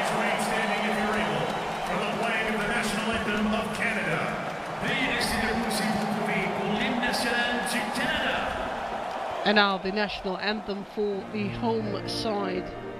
Please remain standing if you're able for the playing of the national anthem of Canada. Veuillez rester debout s'il vous pouvez pour l'hymne national du Canada. And now the national anthem for the home side.